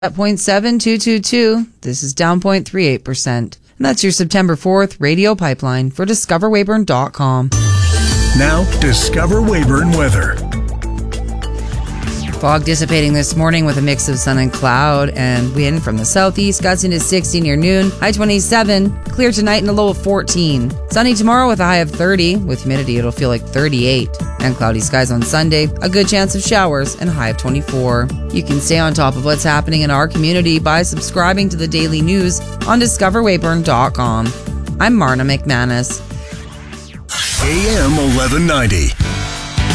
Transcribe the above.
At 0.7222, this is down 0.38%. And that's your September 4th radio pipeline for discoverweyburn.com. Now, Discover Weyburn weather. Fog dissipating this morning with a mix of sun and cloud, and wind from the southeast gusting to 60 near noon. High 27. Clear tonight and a low of 14. Sunny tomorrow with a high of 30. With humidity, it'll feel like 38. And cloudy skies on Sunday. A good chance of showers and a high of 24. You can stay on top of what's happening in our community by subscribing to the daily news on discoverweyburn.com. I'm Marna McManus. AM 1190.